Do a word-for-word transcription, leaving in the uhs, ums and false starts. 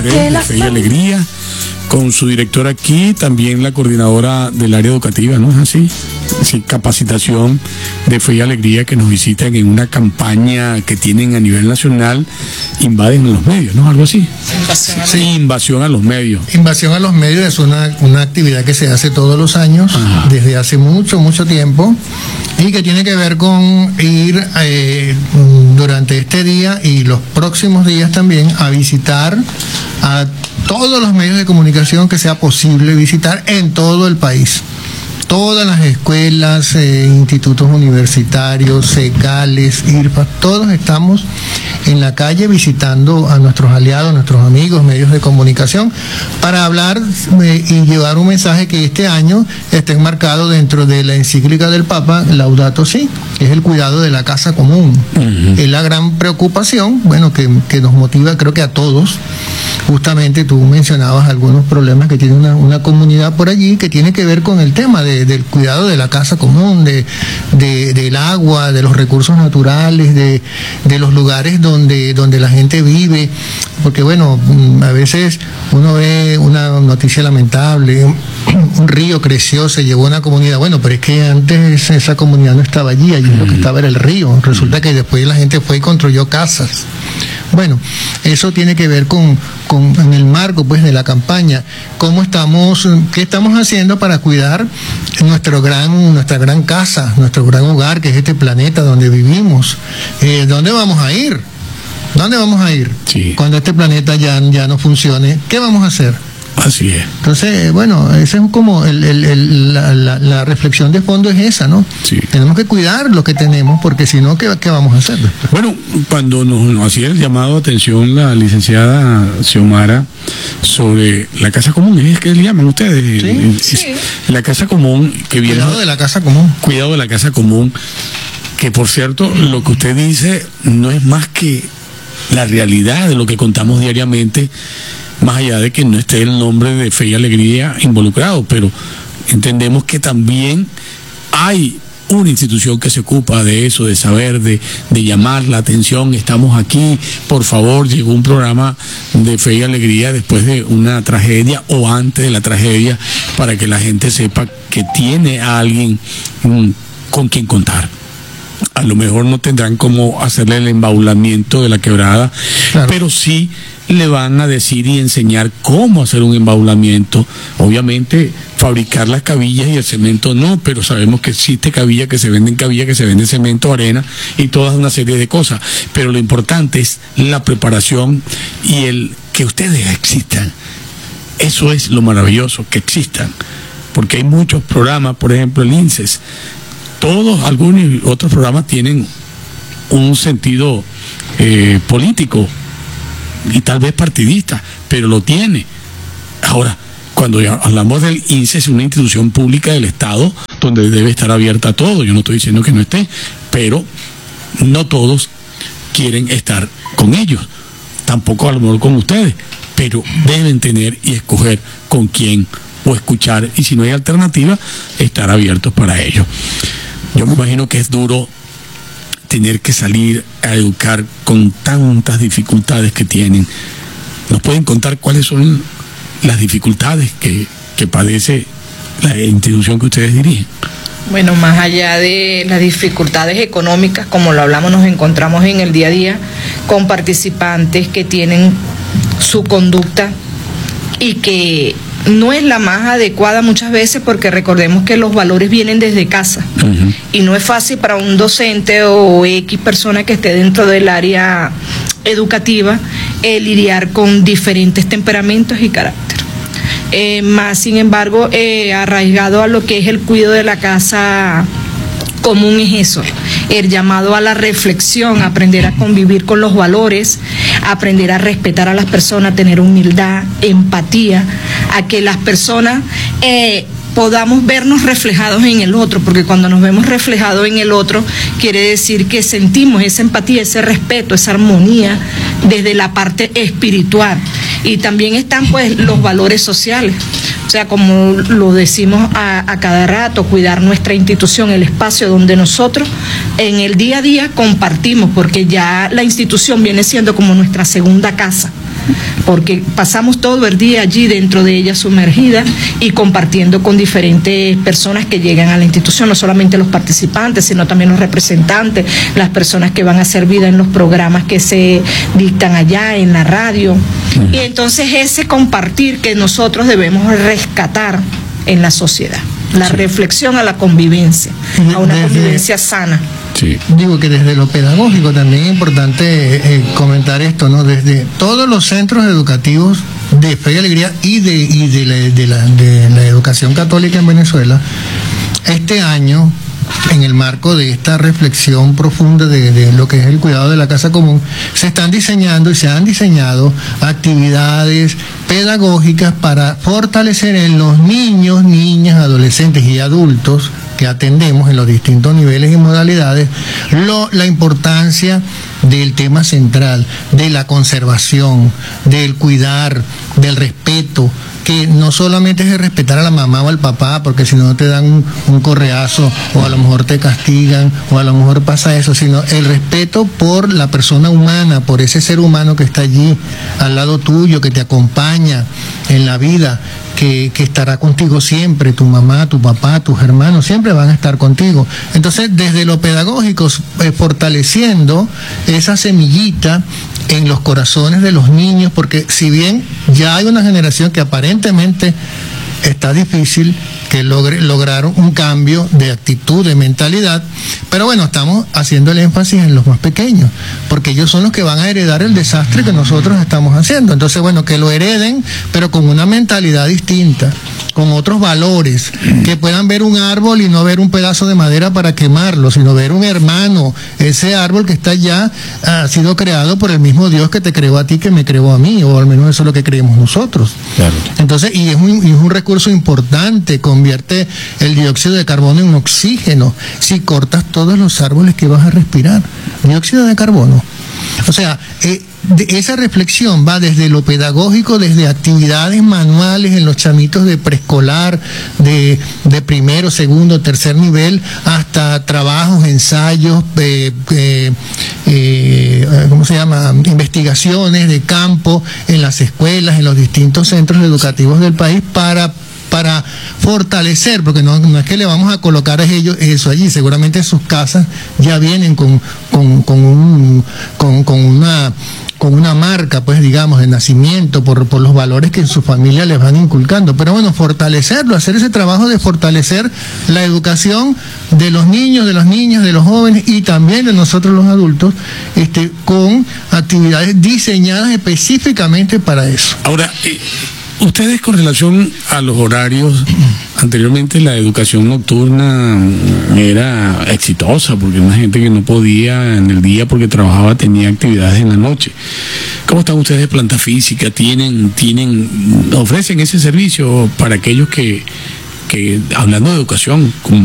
tres de Fe y Alegría, con su directora aquí, también la coordinadora del área educativa, ¿no es así? Sí, capacitación de Fe y Alegría, que nos visitan en una campaña que tienen a nivel nacional, invaden los medios, ¿no? Algo así. Invasión a, sí, invasión a los medios. Invasión a los medios es una, una actividad que se hace todos los años, Ajá. desde hace mucho, mucho tiempo, y que tiene que ver con ir eh, durante este día y los próximos días también a visitar a todos los medios de comunicación que sea posible visitar en todo el país. Todas las escuelas, eh, institutos universitarios, SECALES, IRFA, todos estamos en la calle visitando a nuestros aliados, nuestros amigos, medios de comunicación, para hablar eh, y llevar un mensaje que este año está enmarcado dentro de la encíclica del Papa, Laudato Si, que es el cuidado de la casa común. Uh-huh. Es la gran preocupación, bueno, que, que nos motiva, creo que a todos. Justamente tú mencionabas algunos problemas que tiene una, una comunidad por allí, que tiene que ver con el tema de, del cuidado de la casa común, de, de, del agua, de los recursos naturales, de, de los lugares donde, donde la gente vive, porque bueno, a veces uno ve una noticia lamentable, un, un río creció, se llevó a una comunidad, bueno, pero es que antes esa comunidad no estaba allí, allí lo que estaba era el río, resulta que después la gente fue y construyó casas. Bueno, eso tiene que ver con, con en el marco pues de la campaña, cómo estamos, qué estamos haciendo para cuidar nuestro gran, nuestra gran casa, nuestro gran hogar, que es este planeta donde vivimos. Eh, ¿Dónde vamos a ir? ¿Dónde vamos a ir? Sí. Cuando este planeta ya, ya no funcione, ¿qué vamos a hacer? Así es. Entonces, bueno, esa es como el, el, el, la, la, la reflexión de fondo es esa, ¿no? Sí. Tenemos que cuidar lo que tenemos, porque si no, ¿qué, qué vamos a hacer? Bueno, cuando nos, nos hacía el llamado de atención la licenciada Xiomara sobre la casa común, ¿es que le llaman ustedes? Sí, sí. La casa común que viene. Cuidado de la casa común. Cuidado de la casa común, que por cierto, lo que usted dice no es más que la realidad de lo que contamos diariamente, más allá de que no esté el nombre de Fe y Alegría involucrado, pero entendemos que también hay una institución que se ocupa de eso, de saber, de, de llamar la atención. Estamos aquí, por favor, llegó un programa de Fe y Alegría después de una tragedia o antes de la tragedia, para que la gente sepa que tiene a alguien mm, con quien contar. A lo mejor no tendrán cómo hacerle el embaulamiento de la quebrada, claro, pero sí le van a decir y enseñar cómo hacer un embaulamiento. Obviamente fabricar las cabillas y el cemento no, pero sabemos que existe cabilla, que se venden cabillas, que se vende cemento, arena y toda una serie de cosas, pero lo importante es la preparación y el que ustedes existan. Eso es lo maravilloso, que existan, porque hay muchos programas, por ejemplo el INSES, todos, algunos otros programas tienen un sentido eh, político y tal vez partidista, pero lo tiene. Ahora, cuando hablamos del INSES, es una institución pública del Estado donde debe estar abierta a todo. Yo no estoy diciendo que no esté, pero no todos quieren estar con ellos, tampoco a lo mejor con ustedes, pero deben tener y escoger con quién o escuchar, y si no hay alternativa, estar abiertos para ello. Yo me imagino que es duro tener que salir a educar con tantas dificultades que tienen. ¿Nos pueden contar cuáles son las dificultades que, que padece la institución que ustedes dirigen? Bueno, más allá de las dificultades económicas, como lo hablamos, nos encontramos en el día a día con participantes que tienen su conducta y que no es la más adecuada muchas veces, porque recordemos que los valores vienen desde casa. Uh-huh. Y no es fácil para un docente o X persona que esté dentro del área educativa eh, lidiar con diferentes temperamentos y carácter. Eh, más sin embargo, eh, arraigado a lo que es el cuidado de la casa común es eso, el llamado a la reflexión, aprender a convivir con los valores, aprender a respetar a las personas, tener humildad, empatía, a que las personas eh, podamos vernos reflejados en el otro, porque cuando nos vemos reflejados en el otro, quiere decir que sentimos esa empatía, ese respeto, esa armonía desde la parte espiritual. Y también están pues los valores sociales. O sea, como lo decimos a, a cada rato, cuidar nuestra institución, el espacio donde nosotros en el día a día compartimos, porque ya la institución viene siendo como nuestra segunda casa. porque pasamos todo el día allí dentro de ella sumergida y compartiendo con diferentes personas que llegan a la institución, no solamente los participantes, sino también los representantes, las personas que van a hacer vida en los programas que se dictan allá en la radio. Uh-huh. Y entonces ese compartir que nosotros debemos rescatar en la sociedad, la sí. reflexión a la convivencia, a una desde, convivencia sana. Sí. Digo que desde lo pedagógico también es importante eh, comentar esto, ¿no? Desde todos los centros educativos de Fe y Alegría y de, y de, la, de, la, de la educación católica en Venezuela, este año, en el marco de esta reflexión profunda de, de lo que es el cuidado de la casa común, se están diseñando y se han diseñado actividades pedagógicas para fortalecer en los niños, niñas, adolescentes y adultos que atendemos en los distintos niveles y modalidades, lo, la importancia del tema central, de la conservación, del cuidar, del respeto, que no solamente es el respetar a la mamá o al papá, porque si no te dan un, un correazo, o a lo mejor te castigan, o a lo mejor pasa eso, sino el respeto por la persona humana, por ese ser humano que está allí, al lado tuyo, que te acompaña en la vida, que, que estará contigo siempre, tu mamá, tu papá, tus hermanos, siempre van a estar contigo. Entonces, desde lo pedagógico, eh, fortaleciendo esa semillita en los corazones de los niños, porque si bien ya hay una generación que aparentemente está difícil que logre lograr un cambio de actitud, de mentalidad, pero bueno, estamos haciendo el énfasis en los más pequeños, porque ellos son los que van a heredar el desastre que nosotros estamos haciendo. Entonces, bueno, que lo hereden, pero con una mentalidad distinta, con otros valores, que puedan ver un árbol y no ver un pedazo de madera para quemarlo, sino ver un hermano, ese árbol que está allá ha sido creado por el mismo Dios que te creó a ti, que me creó a mí, o al menos eso es lo que creemos nosotros. Claro. Entonces, y es un, y es un recurso importante, convierte el dióxido de carbono en oxígeno. Si cortas todos los árboles que vas a respirar, dióxido de carbono. O sea, eh, de esa reflexión va desde lo pedagógico, desde actividades manuales en los chamitos de preescolar, de, de primero, segundo, tercer nivel, hasta trabajos, ensayos, eh, eh, eh, ¿cómo se llama? Investigaciones de campo en las escuelas, en los distintos centros educativos del país, para para fortalecer, porque no, no es que le vamos a colocar a ellos eso allí, seguramente sus casas ya vienen con, con, con, un, con, con una con una marca, pues digamos, de nacimiento, por, por los valores que en su familia les van inculcando. Pero bueno, fortalecerlo, hacer ese trabajo de fortalecer la educación de los niños, de las niñas, de los jóvenes y también de nosotros los adultos, este, con actividades diseñadas específicamente para eso. Ahora, eh... ustedes, con relación a los horarios, anteriormente la educación nocturna era exitosa, porque una gente que no podía en el día porque trabajaba tenía actividades en la noche. ¿Cómo están ustedes de planta física? ¿Tienen, tienen, ofrecen ese servicio para aquellos que, que hablando de educación, como